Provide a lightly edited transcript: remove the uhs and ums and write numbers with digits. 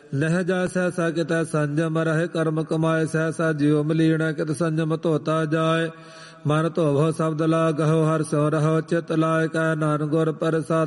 ਨਹਿ ਜਾ ਸਹਿਸਾ ਕਿਤੈ ਸੰਜਮ ਰਹਿ ਕਰਮ ਕਮਾਏ ਸਹਿਸਾ ਜਿਉ ਮਲੀਣਾ ਕਿਤ ਸੰਜਮ ਧੋਤਾ ਜਾਏ ਮਨ ਧੋਵੋ ਸ਼ਬਦ ਲਾਗਹੁ ਹਰਿ ਸਿਉ ਰਹੋ ਚਿਤ ਲਾਇ ਕੈ ਨਾਨਕ ਗੁਰ ਪ੍ਰਸਾਦ